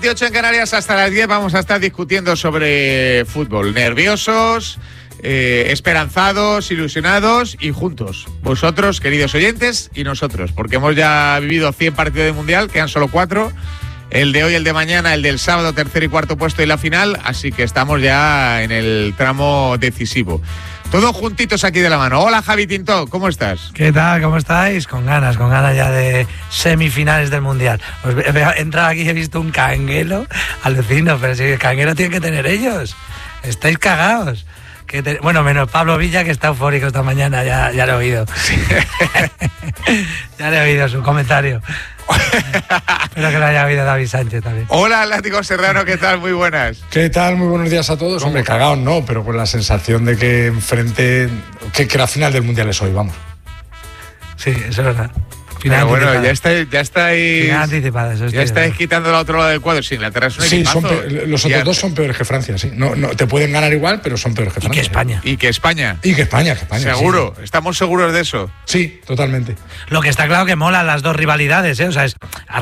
18 en Canarias, hasta las 10 vamos a estar discutiendo sobre fútbol. Nerviosos, esperanzados, ilusionados y juntos. Vosotros, queridos oyentes, y nosotros, porque hemos ya vivido 100 partidos de Mundial, quedan solo 4. El de hoy, el de mañana, el del sábado, tercer y cuarto puesto y la final, así que estamos ya en el tramo decisivo. Todos juntitos aquí de la mano. Hola, Javi Tintó, ¿cómo estás? ¿Qué tal? ¿Cómo estáis? Con ganas ya de semifinales del Mundial. He entrado aquí y he visto un canguelo, alucino, pero si el canguelo tienen que tener ellos. Estáis cagados. Bueno, menos Pablo Villa, que está eufórico esta mañana, ya lo he oído. Sí. Ya le he oído su comentario. Espero que lo haya oído David Sánchez también. Hola, Látigo Serrano, ¿qué tal? Muy buenas. ¿Qué tal? Muy buenos días a todos. Hombre, cagados no, pero con la sensación de que enfrente, que la final del Mundial es hoy, vamos. Sí, eso es verdad. Pero bueno, ya estáis ya estáis quitando al otro lado del cuadro. Sí, Inglaterra es un equipazo. Los otros dos son peores que Francia, sí. No, te pueden ganar igual, pero son peores que Francia. Y que España. Seguro, sí. ¿Estamos seguros de eso? Sí, totalmente. Lo que está claro que mola las dos rivalidades, ¿eh? O sea, es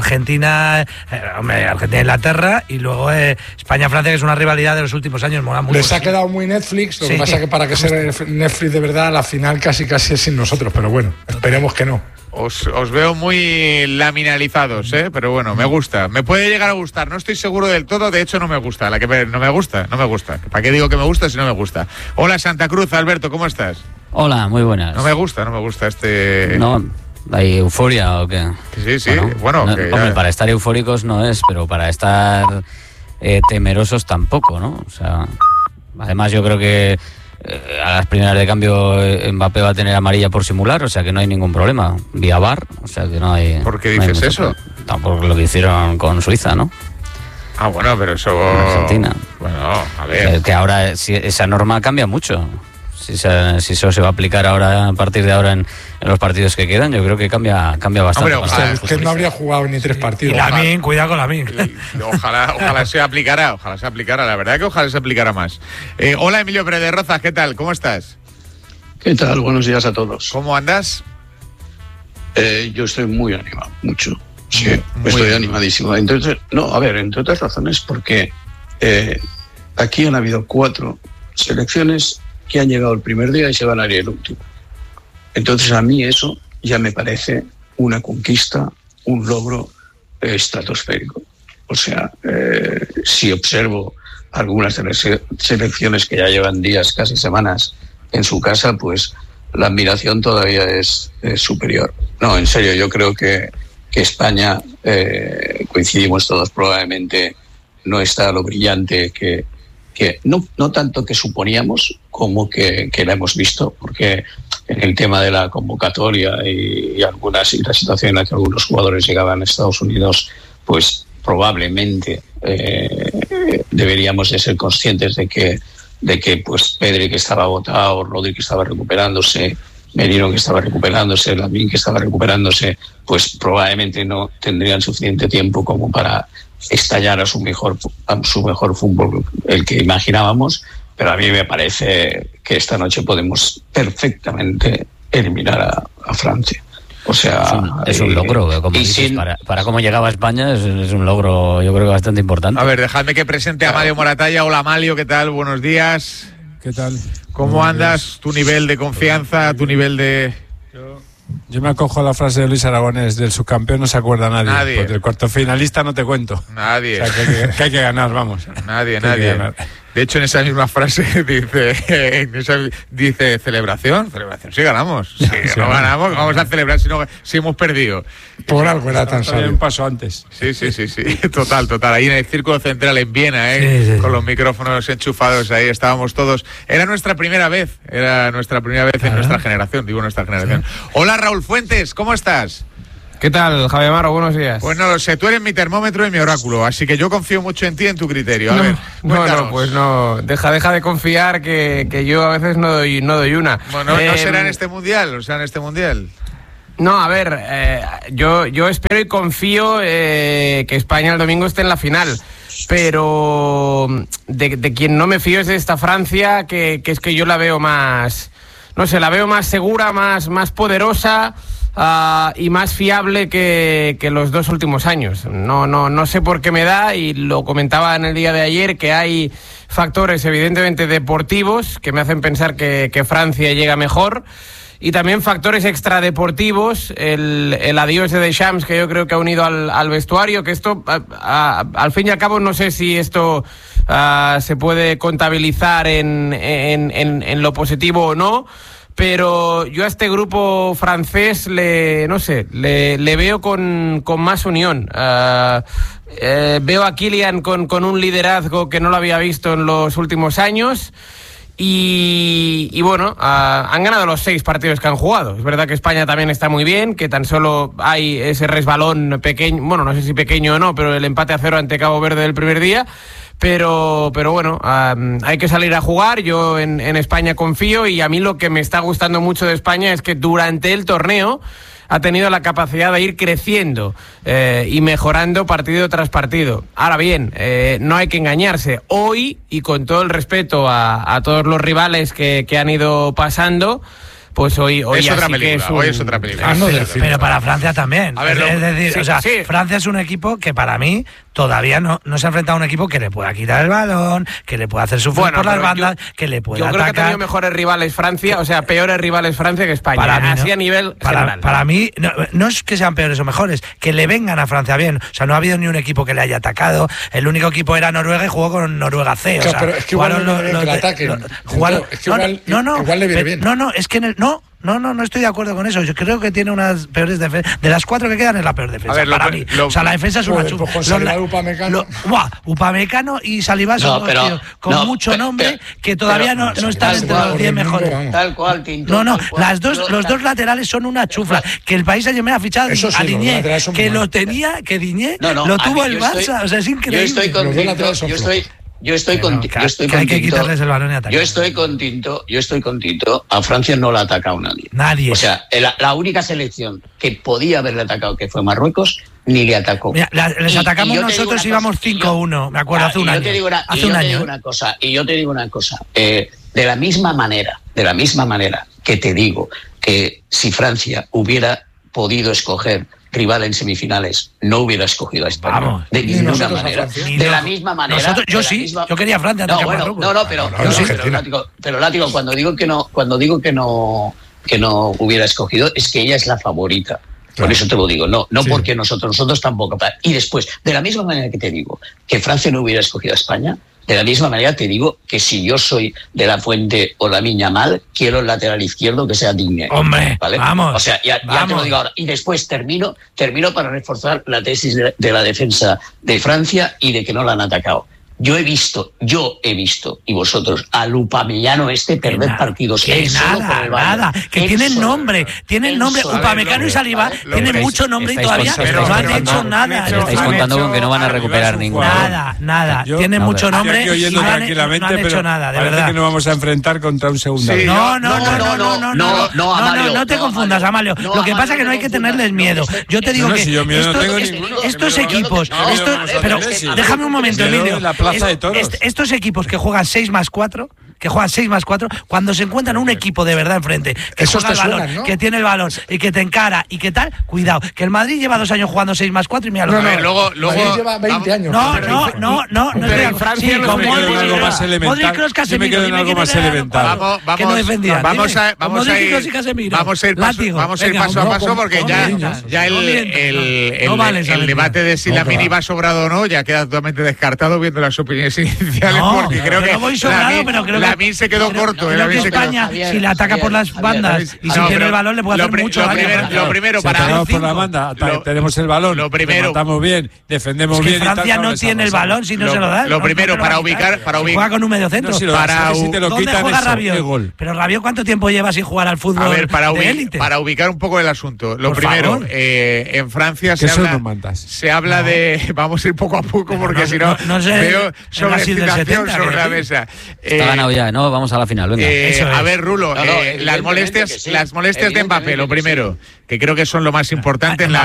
Argentina-Inglaterra y luego España-Francia, que es una rivalidad de los últimos años, mola mucho. Les ha quedado muy Netflix, lo que pasa es que para que sea Netflix de verdad, la final casi es sin nosotros, pero bueno, esperemos que no. Os veo muy laminalizados, pero bueno, me gusta. Me puede llegar a gustar, no estoy seguro del todo, de hecho no me gusta. No me gusta. ¿Para qué digo que me gusta si no me gusta? Hola, Santa Cruz, Alberto, ¿cómo estás? Hola, muy buenas. No me gusta este... No, ¿hay euforia o qué? Sí, bueno hombre, para estar eufóricos no es, pero para estar temerosos tampoco, ¿no? O sea, además yo creo que a las primeras de cambio Mbappé va a tener amarilla por simular, o sea que no hay ningún problema. Vía VAR, o sea que no hay... ¿Por qué dices eso? Tampoco lo que hicieron con Suiza, ¿no? Ah, bueno, pero eso... Con Argentina. Bueno, a ver... Que ahora esa norma cambia mucho. Si eso se va a aplicar ahora, a partir de ahora en los partidos que quedan, yo creo que cambia bastante. Hombre, usted no habría jugado ni 3 partidos. Y Lamine, cuidado con Lamine. Ojalá se aplicara, la verdad que ojalá se aplicara más. Hola, Emilio Pérez de Rozas, ¿qué tal? ¿Cómo estás? ¿Qué tal? Buenos días a todos. ¿Cómo andas? Yo estoy muy animado, mucho. Sí, estoy animadísimo. Entonces, entre otras razones, porque aquí han habido 4 selecciones que han llegado el primer día y se van a ir el último. Entonces a mí eso ya me parece una conquista, un logro estratosférico. O sea, si observo algunas de las selecciones que ya llevan días, casi semanas en su casa, pues la admiración todavía es superior. No, en serio, yo creo que España, coincidimos todos, probablemente no está lo brillante que no tanto que suponíamos como que la hemos visto, porque en el tema de la convocatoria y la situación en la que algunos jugadores llegaban a Estados Unidos, pues probablemente deberíamos de ser conscientes de que pues Pedri, que estaba agotado, Rodri, que estaba recuperándose, Merino, que estaba recuperándose, Lamine, que estaba recuperándose, pues probablemente no tendrían suficiente tiempo como para estallar a su mejor fútbol, el que imaginábamos, pero a mí me parece que esta noche podemos perfectamente eliminar a Francia. O sea, es un logro, como dices, para cómo llegaba a España es un logro, yo creo que bastante importante. A ver, dejadme que presente a Mario Moratalla. Hola, Mario, ¿qué tal? Buenos días. ¿Qué tal? ¿Cómo andas? ¿Tu nivel de confianza? ¿Tu nivel de...? Yo me acojo a la frase de Luis Aragonés: del subcampeón no se acuerda nadie. Pues del cuarto finalista no te cuento. Nadie. O sea, que hay que ganar, vamos. Nadie. De hecho, en esa misma frase dice celebración, sí ganamos. Si no ganamos, vamos a celebrar si hemos perdido. Por algo era tan sabio. Un paso antes. Sí. Total. Ahí en el Círculo Central en Viena, con los micrófonos enchufados, ahí estábamos todos. Era nuestra primera vez en nuestra generación, nuestra generación. Sí. Hola, Raúl Fuentes, ¿cómo estás? ¿Qué tal, Javier Amaro? Buenos días. Pues no lo sé, tú eres mi termómetro y mi oráculo, así que yo confío mucho en ti y en tu criterio. A ver, no, pues no. Deja de confiar que yo a veces no doy una. Bueno, ¿no será en este mundial? No, a ver, yo espero y confío que España el domingo esté en la final. Pero de quien no me fío es de esta Francia, que es que yo la veo más... No sé, la veo más segura, más poderosa... y más fiable que los 2 últimos años. No sé por qué me da, y lo comentaba en el día de ayer, que hay factores evidentemente deportivos que me hacen pensar que Francia llega mejor, y también factores extradeportivos, el adiós de Deschamps, que yo creo que ha unido al vestuario, que esto, al fin y al cabo, no sé si esto se puede contabilizar en lo positivo o no, pero yo a este grupo francés le veo con más unión. Veo a Kylian con un liderazgo que no lo había visto en los últimos años. Y bueno, han ganado los 6 partidos que han jugado. Es verdad que España también está muy bien, que tan solo hay ese resbalón pequeño, bueno, no sé si pequeño o no, pero el empate a 0 ante Cabo Verde del primer día. Pero bueno, hay que salir a jugar. Yo en España confío, y a mí lo que me está gustando mucho de España es que durante el torneo ha tenido la capacidad de ir creciendo y mejorando partido tras partido. Ahora bien, no hay que engañarse. Hoy, y con todo el respeto a todos los rivales que han ido pasando, pues hoy es otra sí película, que es un... hoy es otra película. Pero para Francia también. A ver, es decir, sí, o sea, sí. Francia es un equipo que para mí todavía no se ha enfrentado a un equipo que le pueda quitar el balón, que le pueda hacer sufrir por las bandas, que le pueda atacar. Yo creo que ha tenido mejores rivales Francia, o sea, peores rivales Francia que España. Para mí, así a nivel general. Para mí, no es que sean peores o mejores, que le vengan a Francia bien. O sea, no ha habido ni un equipo que le haya atacado. El único equipo era Noruega, y jugó con Noruega C. O sea, pero es que igual igual le viene bien. No, es que no estoy de acuerdo con eso. Yo creo que tiene unas peores defensas. De las 4 que quedan es la peor defensa. A ver, para mí. O sea, la defensa es una chupa. Upamecano y Saliba son con mucho nombre que todavía no están entre los 10 mejores. Tal cual, Tinto. Los dos laterales son una chufla. Que el país ayer me ha fichado a Diñé, que lo tenía, que Diñé lo tuvo el Barça. O sea, es increíble. Yo estoy con Tinto. Hay que quitarles el balón y atacar. Yo estoy con Tinto. A Francia no la ha atacado nadie. O sea, la única selección que podía haberle atacado, que fue Marruecos, ni le atacó. Mira, les atacamos nosotros, íbamos 5-1, me acuerdo, hace un año. Y yo te digo una cosa. De la misma manera que te digo que si Francia hubiera podido escoger rival en semifinales, no hubiera escogido a España. Vamos, de ninguna manera. De la misma manera. Yo quería a Francia. Pero Látigo, cuando digo que no hubiera escogido, es que ella es la favorita. Por eso te lo digo, no sí. Porque nosotros tampoco. Y después, de la misma manera que te digo que Francia no hubiera escogido a España, de la misma manera te digo que si yo soy de La Fuente o Lamine Yamal, quiero el lateral izquierdo que sea Digne. Hombre, ¿vale? Vamos. O sea, ya te lo digo ahora. Y después termino para reforzar la tesis de la defensa de Francia y de que no la han atacado. Yo he visto, y vosotros, al Upamecano perder partidos. Nada, que tienen nombre. Upamecano y Saliba tienen mucho nombre y todavía no han hecho nada. Estáis contando con que no van a recuperar ninguna. Nada. Tienen mucho nombre y no han hecho nada, de verdad. Que no vamos a enfrentar contra un segundo. No te confundas, Amalio. Lo que pasa es que no hay que tenerles miedo. Yo te digo que estos equipos, pero déjame un momento, Emilio. Estos equipos que juegan 6+4, cuando se encuentran un equipo de verdad enfrente, que juega el balón, ¿no? Que tiene el balón y que te encara y que tal, cuidado, que el Madrid lleva 2 años jugando 6+4 y mira lo que luego lleva 20 años. No, Francia no Modric, Kroos, Casemiro. Yo me quedo en algo más elemental. Que no defendían. Vamos a ir paso a paso porque ya el debate de si Lamine iba sobrado o no ya queda totalmente descartado viendo las opiniones iniciales, porque creo que Lamine se quedó corto. Creo que España, si le ataca por las bandas y si tiene el balón, le puede hacer mucho daño. Lo primero, por la banda, tenemos el balón, lo matamos bien, defendemos bien. Francia no tiene el balón si no se lo da. Lo primero, para ubicar. Juega con un medio centro. Si te lo quitan, es gol. Pero Rabiot, ¿cuánto tiempo lleva sin jugar al fútbol? A ver, para ubicar un poco el asunto. Lo primero, en Francia se habla de. Vamos a ir poco a poco porque si no veo sobreexcitación sobre la mesa. Está ganado ya, ¿no? Vamos a la final, venga. A ver, Rulo, las molestias de Mbappé, lo primero, que creo que son lo más importante en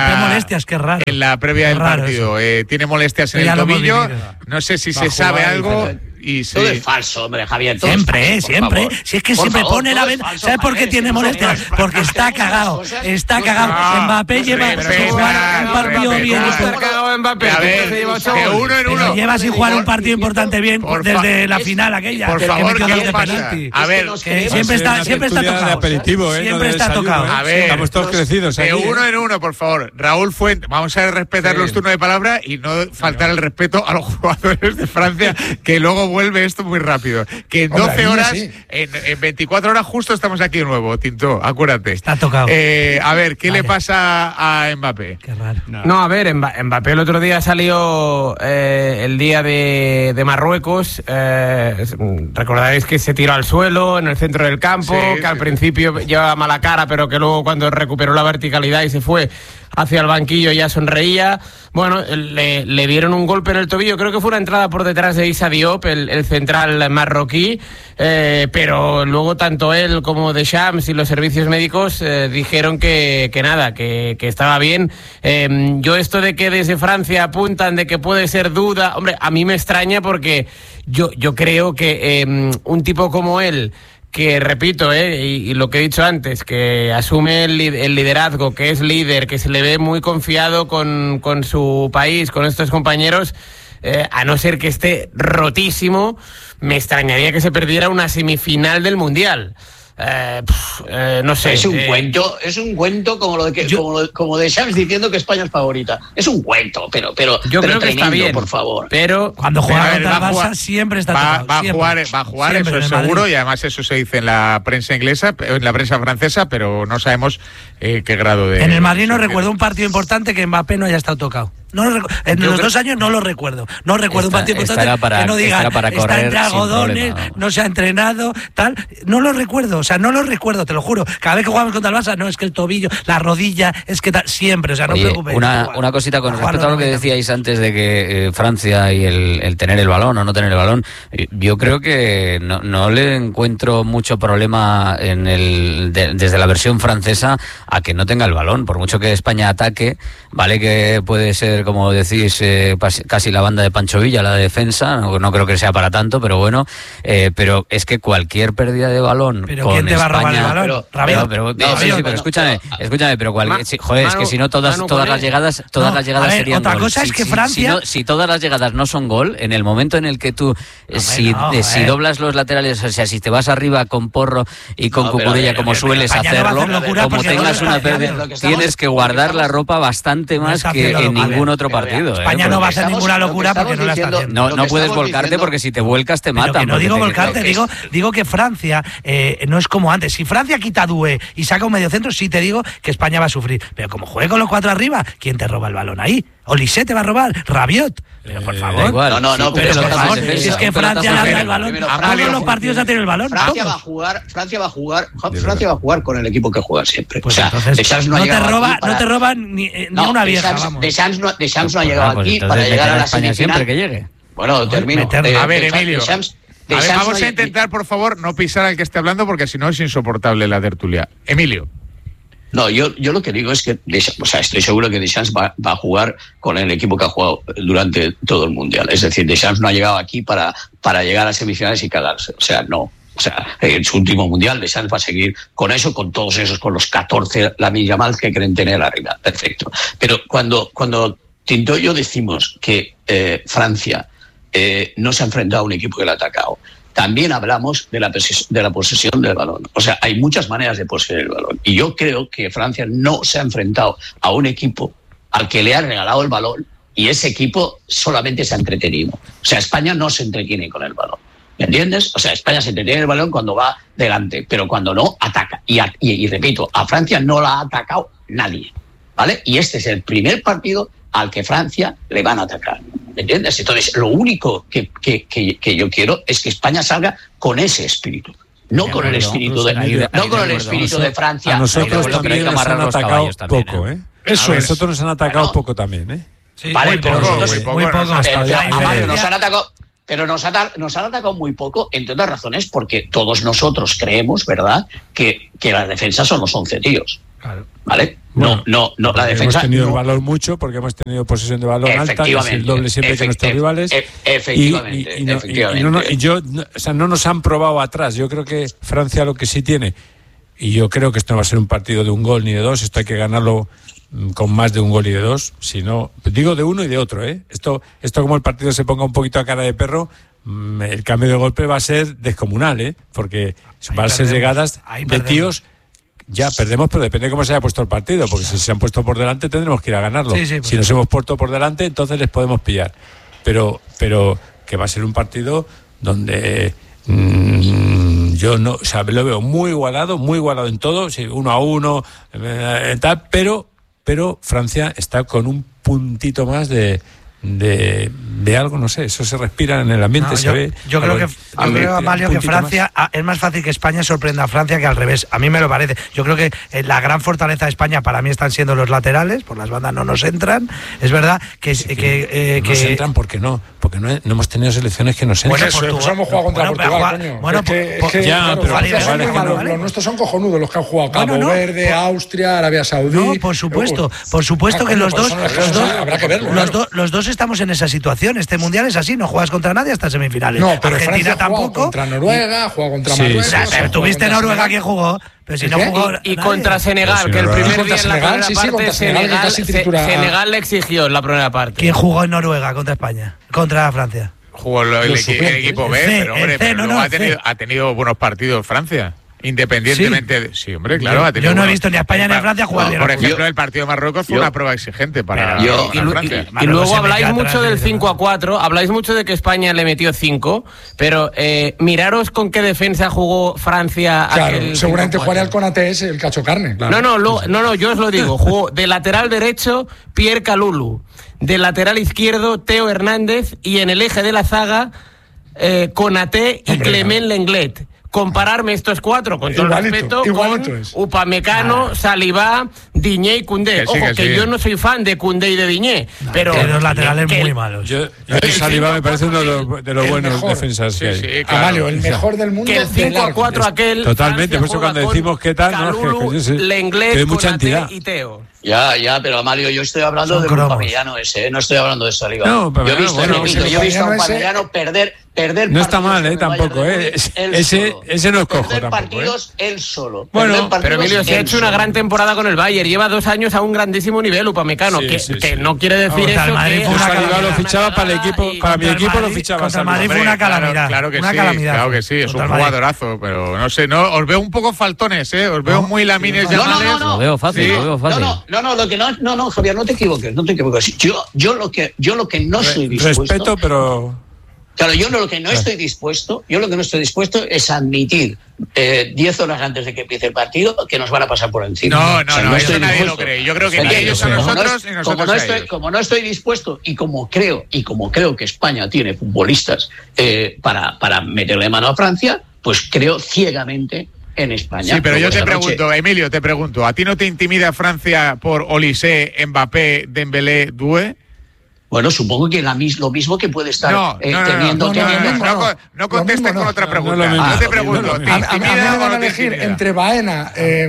la previa del partido. Tiene molestias en el tobillo, no sé si se sabe algo. sí. Todo es falso, hombre, Javier. Siempre. Si es que siempre pone la venta. ¿Sabes por qué tiene molestias? Porque está cagado. Está cagado. Mbappé lleva sin jugar un partido bien. Está cagado Mbappé. De uno en uno. Lleva sin jugar un partido importante bien desde la final aquella. Por favor, ¿qué pasa? A ver, siempre está tocado. Siempre está tocado. A ver, estamos todos crecidos. De uno en uno, por favor. Raúl Fuentes, vamos a respetar los turnos de palabra y no faltar el respeto a los jugadores de Francia, que luego vuelve esto muy rápido. Que en 12 horas, en 24 horas justo estamos aquí de nuevo, Tinto, acuérdate. Está tocado. A ver, ¿qué le pasa a Mbappé? Qué raro. No, a ver, Mbappé el otro día salió el día de Marruecos. Recordaréis que se tiró al suelo en el centro del campo, que al principio llevaba mala cara, pero que luego cuando recuperó la verticalidad y se fue hacia el banquillo ya sonreía. Bueno, le dieron un golpe en el tobillo, creo que fue una entrada por detrás de Issa Diop, el central marroquí, pero luego tanto él como Deschamps y los servicios médicos dijeron que nada, que estaba bien. Yo esto de que desde Francia apuntan de que puede ser duda, hombre, a mí me extraña porque yo creo que un tipo como él, que repito, y lo que he dicho antes, que asume el liderazgo, que es líder, que se le ve muy confiado con su país, con estos compañeros, a no ser que esté rotísimo, me extrañaría que se perdiera una semifinal del Mundial. No sé. Es un cuento como lo de que como de Shams diciendo que España es favorita. Es un cuento, pero yo creo que tremendo, está bien, por favor. Pero cuando juega contra el Barça siempre está tocado. Va a jugar, eso es seguro, y además eso se dice en la prensa inglesa, en la prensa francesa, pero no sabemos qué grado de. En el Madrid no recuerdo un partido importante que Mbappé no haya estado tocado. En los 2 años no lo recuerdo. No recuerdo un partido importante que no diga está entre algodones, no se ha entrenado, tal. No lo recuerdo, o sea, no lo recuerdo, te lo juro. Cada vez que jugamos contra el Barça, no, es que el tobillo, la rodilla, es que tal, siempre, o sea, no os preocupéis. Una cosita con respecto a lo que decíais antes de que Francia y el tener el balón o no tener el balón, yo creo que no le encuentro mucho problema desde la versión francesa a que no tenga el balón, por mucho que España ataque, vale que puede ser, como decís, casi la banda de Pancho Villa, la defensa, no creo que sea para tanto, pero bueno, pero es que cualquier pérdida de balón ¿pero con quién te va a robar España, el balón? pero escúchame, pero joder, es que si no todas las llegadas serían otra gol. cosa es que Francia, si todas las llegadas no son gol, en el momento en el que tú si doblas los laterales, o sea, si te vas arriba con Porro y con Cucurella como sueles hacerlo, como tengas una pérdida, tienes que guardar la ropa bastante más que en ningún otro partido. España no va a hacer ninguna locura porque no la está haciendo. No puedes volcarte porque si te vuelcas te matan. No digo volcarte, digo que Francia no es como antes. Si Francia quita a Doué y saca un mediocentro, sí te digo que España va a sufrir. Pero como juegue con los 4 arriba, ¿quién te roba el balón ahí? Olise te va a robar, Rabiot. Pero por favor. No, pero por favor, si es que Francia lanza el balón, todos los partidos ha tenido el balón. Francia va a jugar con el equipo que juega siempre. Pues o sea, entonces, no te roba ni una vieja, vamos. Deschamps no ha llegado aquí para llegar a la España semifinal. Siempre que llegue. Bueno, termino. A ver, Emilio. Vamos a intentar, por favor, no pisar al que esté hablando porque si no es insoportable la tertulia. Emilio. No, yo lo que digo es que, estoy seguro que Deschamps va a jugar con el equipo que ha jugado durante todo el Mundial. Es decir, Deschamps no ha llegado aquí para llegar a semifinales y cagarse. O sea, no. O sea, en su último Mundial, Deschamps va a seguir con eso, con todos esos, con los 14 Lamine Yamal que quieren tener arriba. Perfecto. Pero cuando Tinto y yo decimos que Francia no se ha enfrentado a un equipo que le ha atacado, también hablamos de la posesión del balón. O sea, hay muchas maneras de poseer el balón. Y yo creo que Francia no se ha enfrentado a un equipo al que le ha regalado el balón y ese equipo solamente se ha entretenido. O sea, España no se entretiene con el balón. ¿Me entiendes? O sea, España se entretiene el balón cuando va delante, pero cuando no, ataca. Y repito, a Francia no la ha atacado nadie, ¿vale? Y este es el primer partido al que Francia le van a atacar. ¿Me entiendes? Entonces, lo único que yo quiero es que España salga con ese espíritu. No con el espíritu de Francia. A nosotros también nos han atacado poco, ¿eh? Eso es. Nosotros nos han atacado poco también, ¿eh? Sí, vale, muy poco. Nos han atacado. Pero nos han atacado muy poco, entre otras razones, porque todos nosotros creemos, ¿verdad?, que las defensas son los 11 tíos. Claro. ¿Vale? No, la defensa... Hemos tenido el valor mucho porque hemos tenido posesión de balón alta, es el doble siempre que nuestros rivales. Efectivamente. No nos han probado atrás. Yo creo que Francia lo que sí tiene, y yo creo que esto no va a ser un partido de un gol ni de dos, esto hay que ganarlo con más de un gol y de dos, sino, digo de uno y de otro, Esto como el partido se ponga un poquito a cara de perro, el cambio de golpe va a ser descomunal, porque van a ser llegadas de tíos. Ya perdemos, pero depende de cómo se haya puesto el partido, porque si se han puesto por delante tendremos que ir a ganarlo. Si nos hemos puesto por delante, entonces les podemos pillar. Pero que va a ser un partido donde yo no, o sea, lo veo muy igualado en todo, 1-1, tal, pero Francia está con un puntito más de algo, no sé, eso se respira en el ambiente, se ve. Yo creo, Amalio, que Francia es más fácil que España sorprenda a Francia que al revés. A mí me lo parece. Yo creo que la gran fortaleza de España para mí están siendo los laterales, por las bandas no nos entran. Es verdad que no nos entran porque no hemos tenido selecciones que nos entran. Bueno, pues hemos jugado contra Portugal, coño. Los nuestros son cojonudos, los que han jugado Cabo Verde, Austria, Arabia Saudí. No, por supuesto que los dos habrá que verlo. Los dos estamos en esa situación. Este mundial es así, no juegas contra nadie hasta semifinales. No, pero Argentina Francia tampoco. Contra Noruega, juega contra Marruecos. Pero tuviste Noruega que jugó. Pero si no jugó y contra Senegal, que el primer día en la primera parte Senegal le exigió en la primera parte. ¿Quién jugó en Noruega contra España? Contra Francia. Jugó el equipo B, pero hombre, ha tenido buenos partidos Francia. Independientemente de... Sí, hombre, claro. Yo no he visto ni a España ni a Francia jugar bien. Por ejemplo, el partido de Marruecos fue una prueba exigente para Francia. Y luego habláis mucho del 5-4, habláis mucho de que España le metió 5, pero miraros con qué defensa jugó Francia. Claro, seguramente jugaría el Konaté, el cacho carne. Claro. No, yo os lo digo. Jugó de lateral derecho Pierre Kalulu, de lateral izquierdo Teo Hernández y en el eje de la zaga Konaté y Clement Lenglet. Compararme estos cuatro, con todo el respeto, con Upamecano, Saliba, Diñé y Koundé. Ojo, que yo no soy fan de Koundé y de Diñé, pero... los laterales muy malos. Yo Saliba me parece uno de los buenos defensas que hay. Amalio, el mejor del mundo. Que el 5-4 aquel... Totalmente, por eso cuando decimos qué tal, Lenglet, hay mucha entidad. Y Teo. Ya, pero Mario, yo estoy hablando de Upamecano ese, no estoy hablando de Saliba. No, pero yo he visto a Upamecano perder no está mal, tampoco, ese no es cojo perder tampoco. Partidos él solo. Bueno, pero Emilio, se ha hecho una gran temporada con el Bayern, lleva 2 años a un grandísimo nivel Upamecano, que no quiere decir eso que... Saliba lo fichaba para el equipo, para mi equipo lo fichaba Saliba. Madrid fue una calamidad. Claro que sí, es un jugadorazo, pero no sé, os veo un poco faltones, os veo muy lamines llamales. Lo veo fácil. No, Javier, no te equivoques. Yo lo que no estoy dispuesto... Respeto, pero... Claro, yo lo que no estoy dispuesto es admitir 10 horas antes de que empiece el partido que nos van a pasar por encima. No, eso nadie lo cree. Yo creo que ni ellos a nosotros y nosotros a ellos. Como no estoy dispuesto y como creo que España tiene futbolistas para meterle mano a Francia, pues creo ciegamente en España. Sí, pero yo te pregunto, Emilio, ¿a ti no te intimida Francia por Olise, Mbappé, Dembélé, Doué? Bueno, supongo que lo mismo que puede estar teniendo. No contestes con otra pregunta. No te pregunto. ¿Te intimida o no te elegir entre Baena,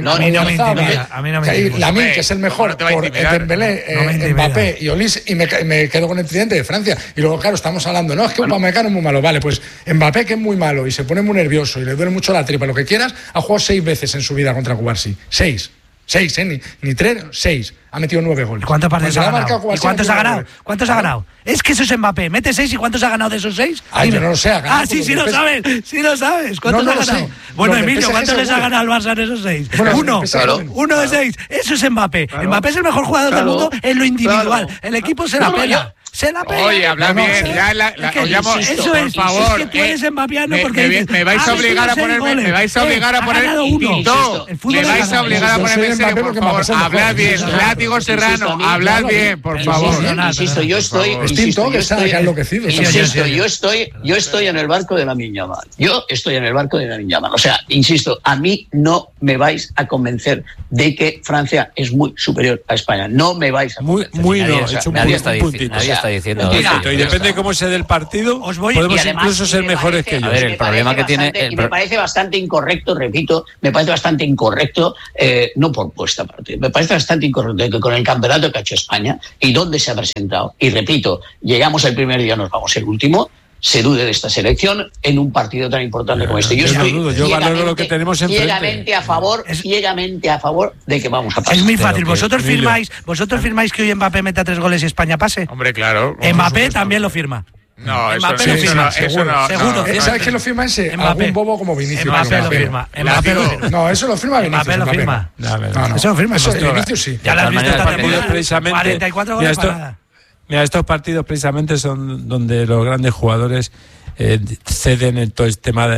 Lamine, que es el mejor, por Dembélé, Mbappé y Olise, y me quedo con el tridente de Francia. Y luego, claro, estamos hablando, es que Upamecano es muy malo. Vale, pues Mbappé, que es muy malo y se pone muy nervioso y le duele mucho la tripa, lo que quieras, ha jugado 6 veces en su vida contra Cubarsí. 6, ni 3, 6. Ha metido 9 goles. ¿Cuántos partidos ha ganado? ¿Y cuántos ha ganado? ¿Cuántos ha ganado? Es que eso es Mbappé. Mete 6 y ¿cuántos ha ganado de esos 6? Yo no lo sé. Sí lo sabes. Sí lo sabes. ¿Cuántos ha ganado? Bueno, Emilio, ¿cuántos les ha ganado al Barça en esos 6? Uno de 6. Eso es Mbappé. Mbappé es el mejor jugador del mundo en lo individual. El equipo se la pela. Oye, habla bien. Eso es, por favor. Es que tú eres mbapiano porque me vais a obligar a ponerme. Me vais a obligar a poner. No, me vais a obligar a ponerme en serio, por favor. Hablad bien. Látigo Serrano, hablad bien, por favor. Insisto, yo estoy en el barco de Lamine Yamal. O sea, insisto, a mí no me vais a convencer de que Francia es muy superior a España. No me vais a convencer. Nadie está está diciendo. Y depende de cómo se dé el partido, podemos incluso ser mejores que ellos. A ver, el problema que tiene... me parece bastante incorrecto, repito, no por vuestra parte, me parece bastante incorrecto que con el campeonato que ha hecho España y dónde se ha presentado, y repito, llegamos el primer día, nos vamos el último, se dude de esta selección en un partido tan importante como este. Yo valoro lo que tenemos enfrente. Ciegamente a favor de que vamos a pasar. Es muy fácil. ¿Vosotros firmáis que hoy Mbappé meta 3 goles y España pase? Hombre, claro. Mbappé también lo firma. No, Mbappé lo firma. Seguro. ¿Sabes quién lo firma ese? Algún bobo como Vinicius. Mbappé lo firma. No, eso lo firma Vinicius. Mbappé lo firma. No. Eso lo firma. Vinicius sí. Ya lo has visto esta temporada. 44 goles para nada. Mira, estos partidos precisamente son donde los grandes jugadores ceden en todo el tema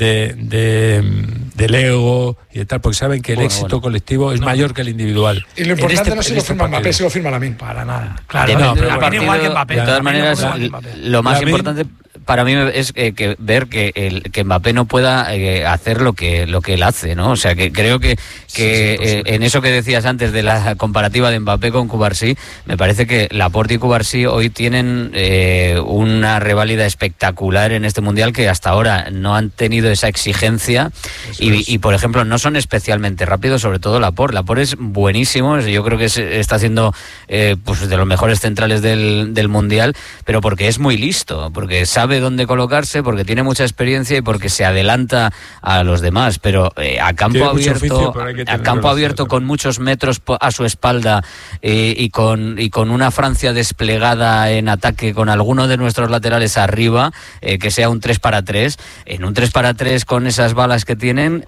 del ego y de tal, porque saben que el éxito colectivo es mayor que el individual. Y lo importante no se lo firma Mbappé, se lo firma Lamine. Para nada. Claro, pero igual que Mbappé. De todas maneras, lo más importante para mí es ver que Mbappé no pueda hacer lo que él hace, ¿no? O sea, que creo que en eso que decías antes de la comparativa de Mbappé con Cubarsí, me parece que Laporte y Cubarsí hoy tienen una reválida espectacular en este Mundial, que hasta ahora no han tenido esa exigencia y por ejemplo, no son especialmente rápidos, sobre todo Laporte. Laporte es buenísimo, yo creo que está haciendo pues de los mejores centrales del Mundial, pero porque es muy listo, porque sabe dónde colocarse, porque tiene mucha experiencia y porque se adelanta a los demás, pero a campo abierto, con muchos metros a su espalda y con una Francia desplegada en ataque, con alguno de nuestros laterales arriba, que sea un 3-3, en un 3-3 con esas balas que tienen,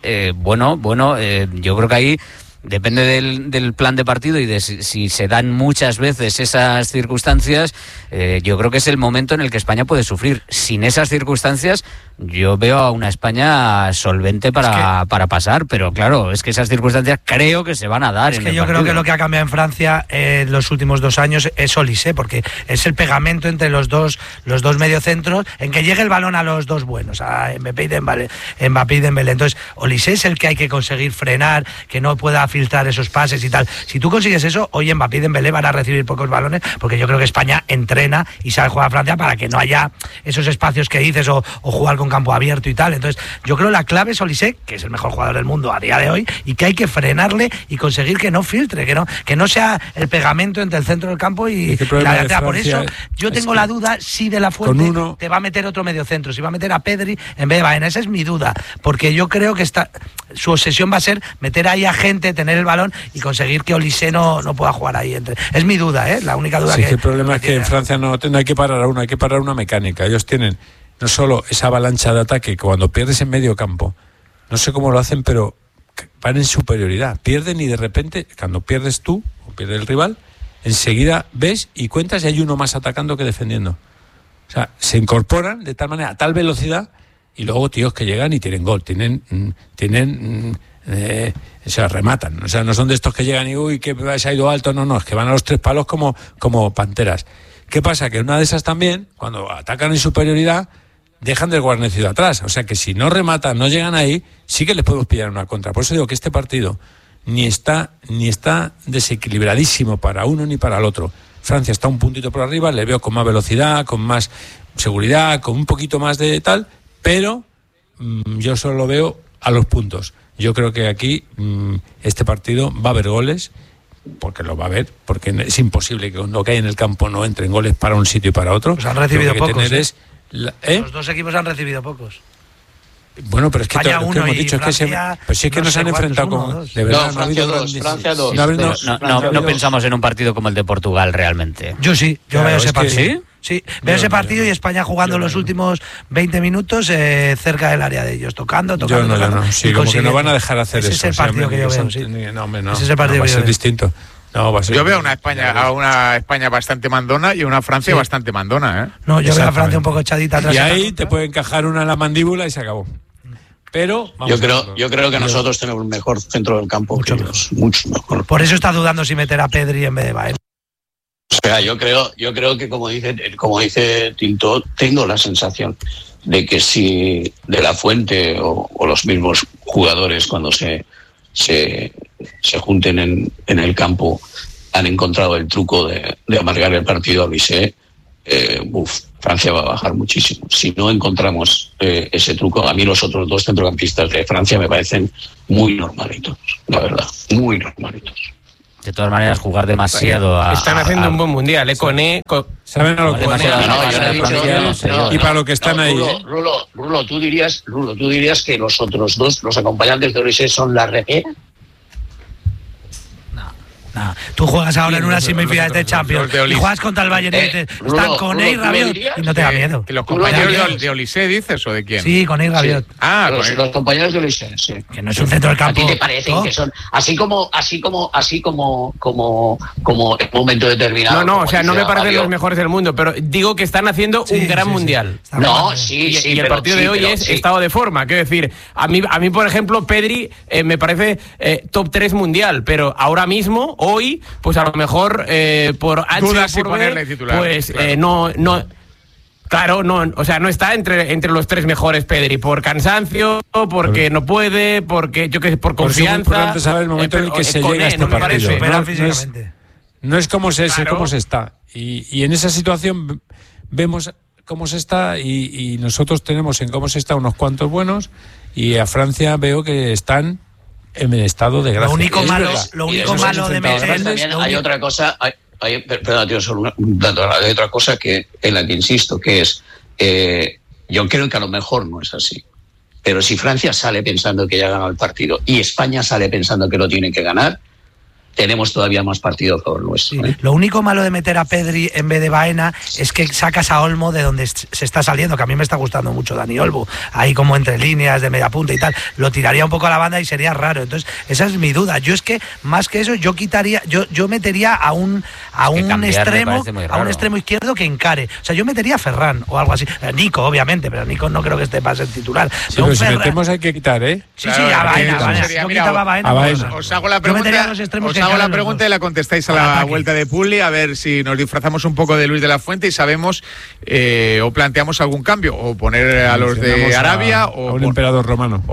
yo creo que ahí depende del plan de partido y de si se dan muchas veces esas circunstancias. Yo creo que es el momento en el que España puede sufrir. Sin esas circunstancias, yo veo a una España solvente para pasar, pero claro, es que esas circunstancias creo que se van a dar. Es que yo creo que lo que ha cambiado en Francia en los últimos 2 años es Olise, porque es el pegamento entre los dos mediocentros, en que llegue el balón a los dos buenos, a Mbappé y Dembélé. Entonces, Olise es el que hay que conseguir frenar, que no pueda filtrar esos pases y tal. Si tú consigues eso, hoy Mbappé y Dembélé van a recibir pocos balones, porque yo creo que España entrena y sabe jugar a Francia para que no haya esos espacios que dices o jugar con campo abierto y tal. Entonces, yo creo la clave es Olise, que es el mejor jugador del mundo a día de hoy, y que hay que frenarle y conseguir que no filtre, que no sea el pegamento entre el centro del campo y la delantera. Por eso yo tengo la duda si De La Fuente te va a meter otro mediocentro, si va a meter a Pedri en vez de Baena. Esa es mi duda, porque yo creo que su obsesión va a ser meter ahí a gente, tener el balón y conseguir que Olise no pueda jugar ahí. Es mi duda, la única duda que... El problema es que en Francia no hay que parar a uno, hay que parar una mecánica. Ellos tienen no solo esa avalancha de ataque, que cuando pierdes en medio campo, no sé cómo lo hacen, pero van en superioridad. Pierden y de repente, cuando pierdes tú o pierde el rival, enseguida ves y cuentas y hay uno más atacando que defendiendo. O sea, se incorporan de tal manera, a tal velocidad, y luego tíos que llegan y tienen gol, o sea, rematan. O sea, no son de estos que llegan y uy, que se ha ido alto, no, es que van a los 3 palos como panteras. ¿Qué pasa? Que una de esas también, cuando atacan en superioridad, dejan del guarnecido atrás. O sea que si no rematan, no llegan ahí, sí que les podemos pillar una contra. Por eso digo que este partido ni está desequilibradísimo para uno ni para el otro. Francia está un puntito por arriba, le veo con más velocidad, con más seguridad, con un poquito más de tal, pero yo solo lo veo a los puntos. Yo creo que aquí este partido va a haber goles, porque lo va a haber, porque es imposible que lo que hay en el campo no entren goles para un sitio y para otro. Pues han recibido pocos. Los dos equipos han recibido pocos. Bueno, pero es que España lo que hemos dicho Francia, es que nos han enfrentado con... De verdad, Francia 2. No pensamos en un partido como el de Portugal realmente. Yo veo ese partido. ¿Sí? Sí, veo ese partido y España jugando los últimos 20 minutos cerca del área de ellos, tocando. Yo no. Sí, como que no van a dejar hacer eso. Ese es el partido que yo veo, sí. No. Ese es el partido va a ser distinto. Yo veo a una España bastante mandona y una Francia bastante mandona, No, yo veo a Francia un poco echadita atrás. Y ahí te puede encajar una en la mandíbula y se acabó. Pero yo creo que nosotros tenemos el mejor centro del campo, mucho mejor. Por eso está dudando si meter a Pedri en vez de Baena. O sea, yo creo que como dice Tinto, tengo la sensación de que si De La Fuente o los mismos jugadores cuando se junten en el campo han encontrado el truco de amargar el partido a Olise, Francia va a bajar muchísimo. Si no encontramos ese truco, a mí los otros dos centrocampistas de Francia me parecen muy normalitos, la verdad, muy normalitos. De todas maneras, jugar demasiado Están haciendo un buen mundial, ¿Saben a lo que y para lo que están ahí? Rulo, tú dirías que los otros dos, los acompañantes de Olise, son la repera. No. Tú juegas ahora en una semifinal de Champions y juegas contra el Bayern y están Koné y Rabiot y no te da miedo. ¿Que los compañeros de Olise dices o de quién? Sí, Koné y Rabiot. Sí. Los compañeros de Olise, sí. Que no es un centro del campo. ¿A ti te parecen que son así como en un momento determinado? No, o sea, no me parecen los mejores del mundo, pero digo que están haciendo un gran mundial. Y el partido de hoy es estado de forma. Quiero decir, a mí por ejemplo, Pedri me parece top 3 mundial, pero ahora mismo, hoy, pues a lo mejor por H dudas por si ponerle titular, pues claro. Claro, no, o sea, no está entre los 3 mejores Pedri, por cansancio, porque no puede, porque yo que sé, por confianza. Es importante saber el momento en el que se llega a este partido. No es cómo se está. Y en esa situación vemos cómo se está y nosotros tenemos en cómo se está unos cuantos buenos y a Francia veo que están en el estado de gracia. Lo único malo de meter... Hay otra cosa... Perdón, tío, solo un dato. Hay otra cosa en la que insisto, que es, yo creo que a lo mejor no es así, pero si Francia sale pensando que ya ha ganado el partido y España sale pensando que lo tiene que ganar, tenemos todavía más partido a favor nuestro. Sí. Lo único malo de meter a Pedri en vez de Baena es que sacas a Olmo de donde se está saliendo, que a mí me está gustando mucho Dani Olmo, ahí como entre líneas de media punta y tal, lo tiraría un poco a la banda y sería raro. Entonces esa es mi duda. Yo es que más que eso yo metería a un extremo izquierdo que encare. O sea, yo metería a Ferran o algo así. Nico, obviamente, pero Nico no creo que esté para ser titular. Sí, pero si metemos hay que quitar, Sí, a Baena. Yo quitaba a Baena. Os hago la pregunta. Yo metería a los extremos. Hago la pregunta y la contestáis a la vuelta de Puli, a ver si nos disfrazamos un poco de Luis de la Fuente y sabemos o planteamos algún cambio, o poner a los de Arabia o a un emperador romano.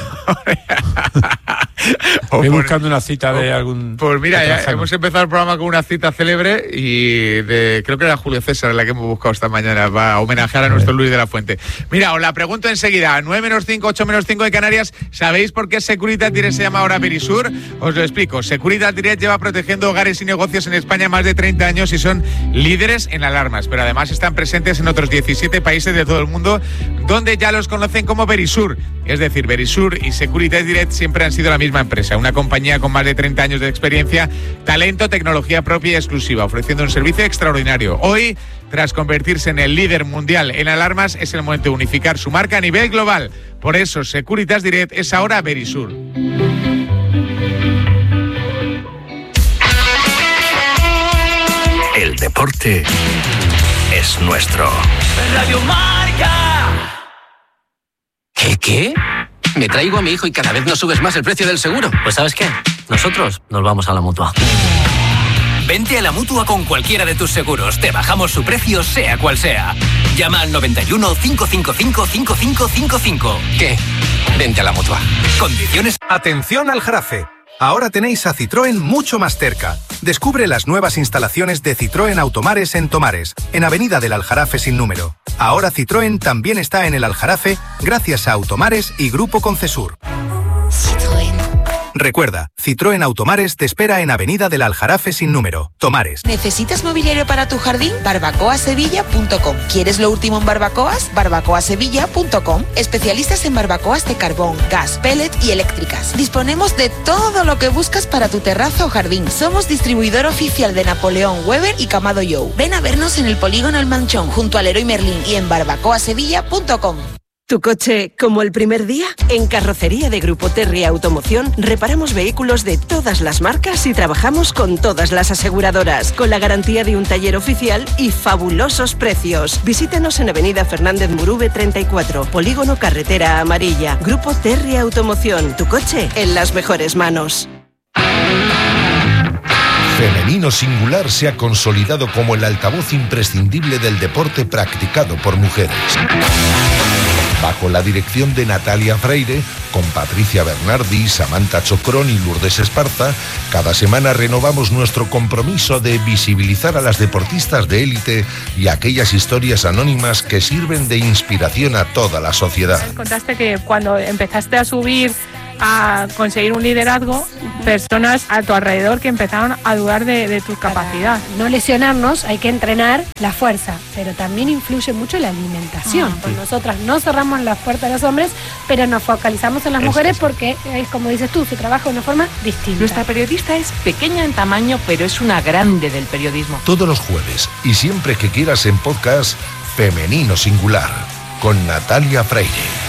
Voy buscando una cita de algún... Pues mira, ya hemos empezado el programa con una cita célebre y creo que era Julio César la que hemos buscado esta mañana para homenajear a nuestro Luis de la Fuente. Mira, os la pregunto enseguida. 9-5, 8-5 de Canarias. ¿Sabéis por qué Securitas Direct se llama ahora Verisur? Os lo explico. Securitas Direct lleva protegiendo hogares y negocios en España más de 30 años y son líderes en alarmas, pero además están presentes en otros 17 países de todo el mundo donde ya los conocen como Verisur. Es decir, Verisur y Securitas Direct siempre han sido la misma empresa, una compañía con más de 30 años de experiencia, talento, tecnología propia y exclusiva, ofreciendo un servicio extraordinario. Hoy, tras convertirse en el líder mundial en alarmas, es el momento de unificar su marca a nivel global. Por eso, Securitas Direct es ahora Verisur. El deporte es nuestro. Radio Marca. ¿Qué? Me traigo a mi hijo y cada vez nos subes más el precio del seguro. Pues ¿sabes qué? Nosotros nos vamos a la Mutua. Vente a la Mutua con cualquiera de tus seguros. Te bajamos su precio, sea cual sea. Llama al 91 555 5555. ¿Qué? Vente a la Mutua. Condiciones. Atención al Jarafe. Ahora tenéis a Citroën mucho más cerca. Descubre las nuevas instalaciones de Citroën Automares en Tomares, en Avenida del Aljarafe sin número. Ahora Citroën también está en el Aljarafe gracias a Automares y Grupo Concesur. Citroën. Recuerda, Citroën Automares te espera en Avenida del Aljarafe sin número, Tomares. ¿Necesitas mobiliario para tu jardín? barbacoasevilla.com. ¿Quieres lo último en barbacoas? barbacoasevilla.com. Especialistas en barbacoas de carbón, gas, pellet y eléctricas. Disponemos de todo lo que buscas para tu terraza o jardín. Somos distribuidor oficial de Napoleón, Weber y Camado Joe. Ven a vernos en el Polígono El Manchón, junto al Leroy Merlin, y en barbacoasevilla.com. ¿Tu coche como el primer día? En Carrocería de Grupo Terry Automoción reparamos vehículos de todas las marcas y trabajamos con todas las aseguradoras, con la garantía de un taller oficial y fabulosos precios. Visítanos en Avenida Fernández Murube 34, Polígono Carretera Amarilla. Grupo Terry Automoción, tu coche en las mejores manos. Femenino Singular se ha consolidado como el altavoz imprescindible del deporte practicado por mujeres. Bajo la dirección de Natalia Freire, con Patricia Bernardi, Samantha Chocrón y Lourdes Esparza, cada semana renovamos nuestro compromiso de visibilizar a las deportistas de élite y aquellas historias anónimas que sirven de inspiración a toda la sociedad. Contaste que cuando empezaste a subir, a conseguir un liderazgo, personas a tu alrededor que empezaron a dudar de tu capacidad. No lesionarnos, hay que entrenar la fuerza, pero también influye mucho la alimentación. Pues nosotras no cerramos las puertas a los hombres, pero nos focalizamos en las mujeres porque es como dices tú, se trabaja de una forma distinta. Nuestra periodista es pequeña en tamaño, pero es una grande del periodismo. Todos los jueves y siempre que quieras en podcast, Femenino Singular, con Natalia Freire.